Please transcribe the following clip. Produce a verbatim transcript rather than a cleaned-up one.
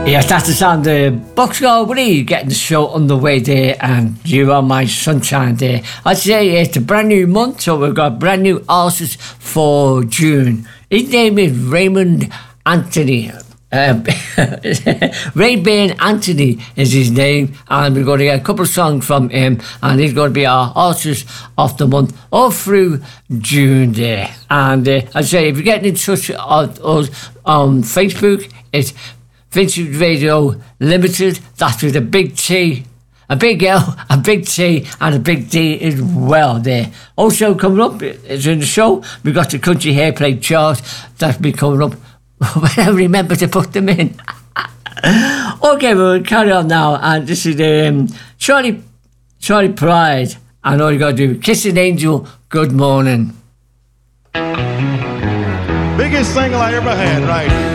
Yes, that's the sound of Buckscore Willie getting the show underway there, and you are my sunshine there. I'd say it's a brand new month, so we've got brand new artists for June. His name is Raymond Anthony. Uh, Ray-Ban Anthony is his name, and we're going to get a couple of songs from him, and he's going to be our artist of the month all through June there. And uh, I'd say if you're getting in touch with us on Facebook, it's Vintage Radio Limited. That's with a big T, a big L, a big T, and a big D as well there. Also coming up is in the show, we've got the Country Hairplay chart that'll be coming up when I remember to put them in. Okay, we'll carry on now, and this is um, Charlie, Charlie Pride, and all you got to do, Kiss an Angel, Good Morning. Biggest single I ever had, right?